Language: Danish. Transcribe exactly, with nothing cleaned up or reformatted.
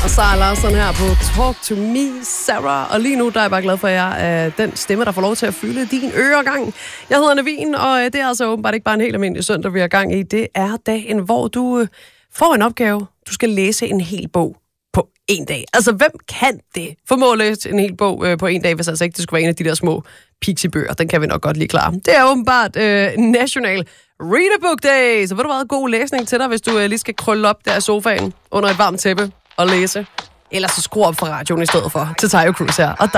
Og Sara Larsson her på Talk to Me, Sarah. Og lige nu der er jeg bare glad for, at jeg er den stemme, der får lov til at fylde din øregang. Jeg hedder Navin, og det er altså åbenbart ikke bare en helt almindelig søndag, vi har gang i. Det er dagen, hvor du får en opgave. Du skal læse en hel bog på en dag. Altså, hvem kan det? Formå at læse en hel bog øh, på en dag, hvis altså ikke det skulle være en af de der små pixie-bøger. Den kan vi nok godt lige klare. Det er åbenbart øh, National Read a Book Day. Så vil du have god læsning til dig, hvis du øh, lige skal krølle op der i sofaen under et varmt tæppe og læse. Ellers så skru op for radioen i stedet for til Tayo Cruz her. Og